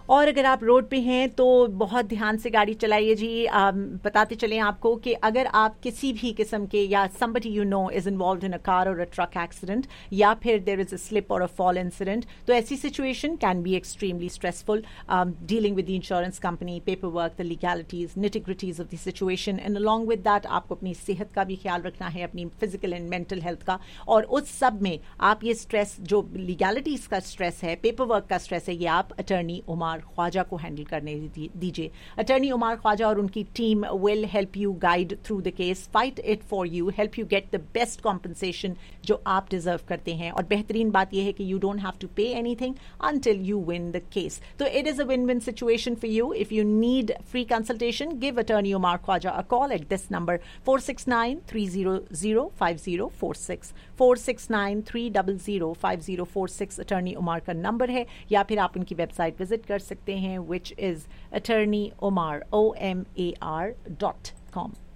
اور اگر آپ روڈ پہ ہیں تو بہت دھیان سے گاڑی چلائیے جی. بتاتے چلیں آپ کو کہ اگر آپ کسی بھی قسم کے یا somebody you know is involved in a car or a truck accident یا پھر there is a slip or a fall incident, تو ایسی situation can be extremely stressful. Dealing with the insurance company, paperwork, the legalities, nitty-gritties of the situation, and along with that آپ کو اپنی صحت کا بھی خیال رکھنا ہے, اپنی physical and mental health کا, اور اس سب میں آپ یہ اسٹریس جو لیگیلٹیز کا اسٹریس ہے, پیپر ورک کا اسٹریس ہے, یہ آپ اٹارنی عمار خواجہ کو ہینڈل کرنے دیجیے. اٹارنی عمار خواجہ اور ان کی team will help you guide through the case, fight it for you, help you get the best compensation جو آپ ڈیزرو کرتے ہیں. اور بہترین بات یہ ہے کہ you don't have to pay any thing until you one the case. تو it is a one one situation for you. If you need free consultation, give attorney Omar Khwaja a call at this number 469-300-5046. 469-300-5046 attorney Omar کا number ہے, یا پھر آپ ان کی web site visit کر سکتے ہیں which is attorneyomar.com.